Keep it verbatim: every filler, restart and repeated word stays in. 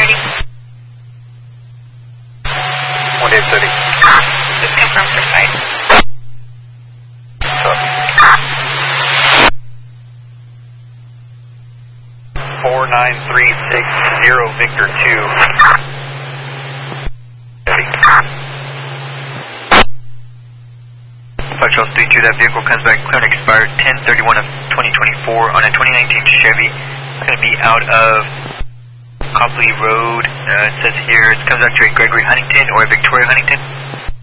thirty. one eight thirty. Just confirm for site. four nine three six zero Victor two. five Charles three two, that vehicle comes back clear and expired ten thirty-one of twenty twenty-four on a twenty nineteen Chevy. It's going to be out of Copley Road. Uh, it says here it comes back to a Gregory Huntington or a Victoria Huntington.